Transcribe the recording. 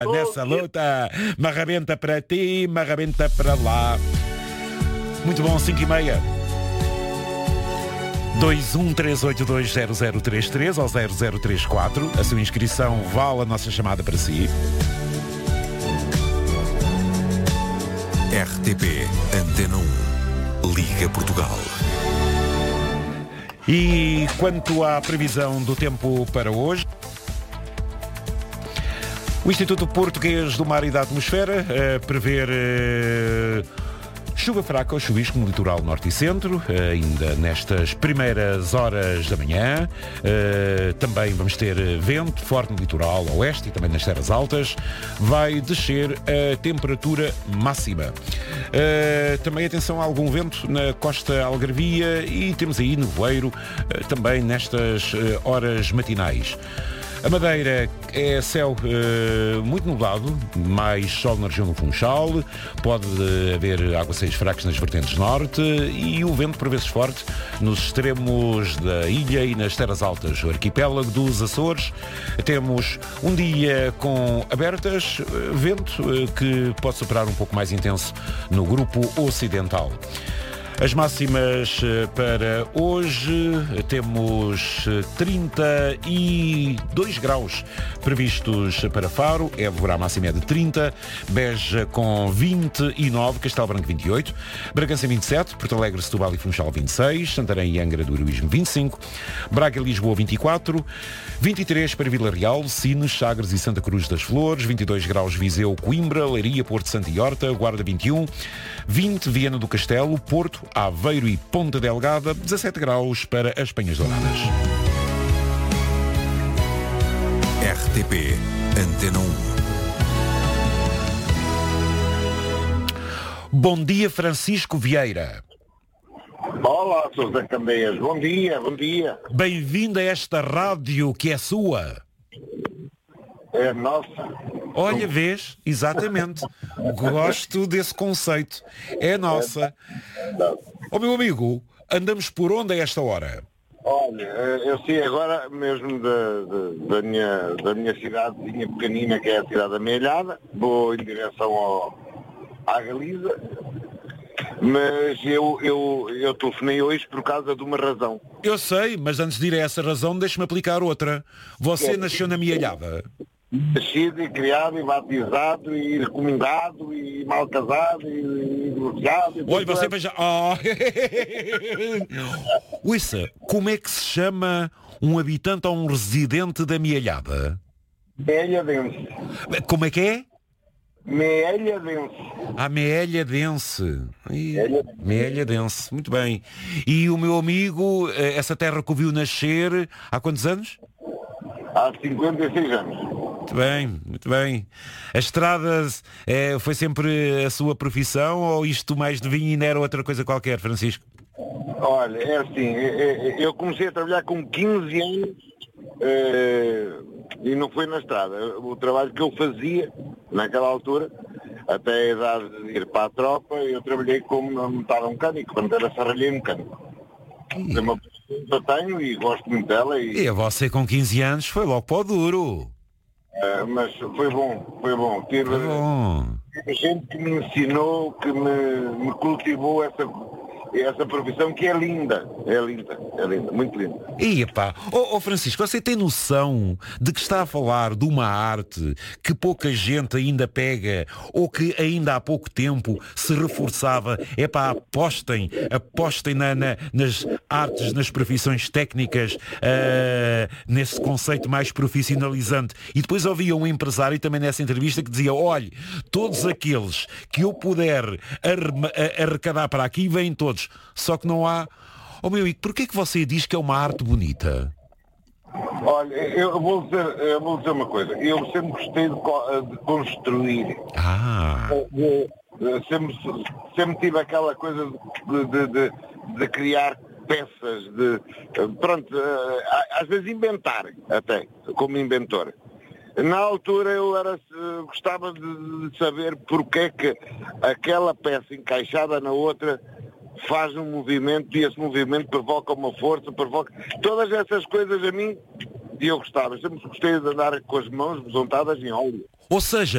Nessa luta, marrabenta para ti, marrabenta para lá. Muito bom, 5h30. 213820033 ou 0034. A sua inscrição vale a nossa chamada para si. RTP Antena 1, Liga Portugal. E quanto à previsão do tempo para hoje, o Instituto Português do Mar e da Atmosfera prevê chuva fraca ou chuvisco no litoral norte e centro, ainda nestas primeiras horas da manhã. Também vamos ter vento forte no litoral oeste e também nas terras altas. Vai descer a temperatura máxima. Também atenção a algum vento na costa algarvia e temos aí nevoeiro também nestas horas matinais. A Madeira é céu muito nublado, mais sol na região do Funchal, pode haver aguaceiros fracos nas vertentes norte e o vento por vezes forte nos extremos da ilha e nas terras altas. O arquipélago dos Açores, temos um dia com abertas, vento que pode superar um pouco mais intenso no grupo ocidental. As máximas para hoje, temos 32 graus previstos para Faro, Évora a máxima é de 30, Beja com 29, Castelo Branco 28, Bragança 27, Porto Alegre, Setúbal e Funchal 26, Santarém e Angra do Heroísmo 25, Braga e Lisboa 24, 23 para Vila Real, Sines, Sagres e Santa Cruz das Flores, 22 graus Viseu, Coimbra, Leiria, Porto Santo e Horta, Guarda 21, 20 Viana do Castelo, Porto, Aveiro e Ponta Delgada, 17 graus para as Penhas Douradas. RTP Antena 1. Bom dia, Francisco Vieira. Olá, Sousa Candeias. Bom dia, bom dia. Bem-vindo a esta rádio que é sua. É nossa. Olha, vês? Exatamente. Gosto desse conceito. É nossa. Ó, meu amigo, andamos por onde a esta hora? Olha, eu sei agora mesmo da minha cidadezinha pequenina, que é a cidade da Meilhada. Vou em direção à Galiza. Mas eu telefonei hoje por causa de uma razão. Eu sei, mas antes de ir a essa razão, deixe-me aplicar outra. Você nasceu na Meilhada? Nascido e criado e batizado e recomendado e mal casado e divorciado. Olha, você veja... Oh. Uissa, como é que se chama um habitante ou um residente da Meilhada? Meilhadense. Como é que é? Meilhadense. Ah, Meilhadense. Meilhadense, muito bem. E o meu amigo, essa terra que o viu nascer, há quantos anos? Há 56 anos. Muito bem, muito bem. A estrada foi sempre a sua profissão ou isto mais de vinho ainda era outra coisa qualquer, Francisco? Olha, é assim, eu comecei a trabalhar com 15 anos e não foi na estrada. O trabalho que eu fazia naquela altura, até a idade de ir para a tropa, eu trabalhei como montado mecânico, quando era serralheiro mecânico. É uma profissão que eu tenho e gosto muito dela. E a você com 15 anos foi logo para o duro. Mas foi bom. Tive gente que me ensinou, que me cultivou essa profissão que é linda, muito linda. E pá, Francisco, você tem noção de que está a falar de uma arte que pouca gente ainda pega ou que ainda há pouco tempo se reforçava? É pá, apostem nas artes, nas profissões técnicas, nesse conceito mais profissionalizante. E depois havia um empresário também nessa entrevista que dizia, olhe, todos aqueles que eu puder arrecadar para aqui, vêm todos. Só que não há... Oh meu amigo, porquê que você diz que é uma arte bonita? Olha, eu vou dizer uma coisa. Eu sempre gostei de construir. Sempre tive aquela coisa de criar peças, às vezes inventar até, como inventor. Na altura eu gostava de saber porque é que aquela peça encaixada na outra faz um movimento e esse movimento provoca uma força, todas essas coisas a mim, e eu gostava, sempre gostei de andar com as mãos besuntadas em óleo. Ou seja,